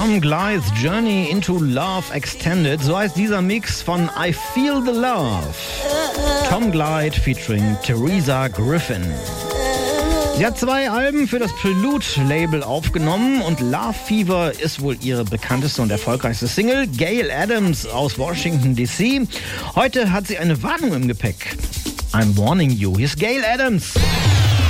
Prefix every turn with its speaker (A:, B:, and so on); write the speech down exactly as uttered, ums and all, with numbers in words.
A: Tom Glythe's Journey into Love Extended, so heißt dieser Mix von I Feel the Love. Tom Glythe featuring Teresa Griffin. Sie hat zwei Alben für das Prelude-Label aufgenommen und Love Fever ist wohl ihre bekannteste und erfolgreichste Single. Gail Adams aus Washington D C. Heute hat sie eine Warnung im Gepäck. I'm warning you. Hier ist Gail Adams.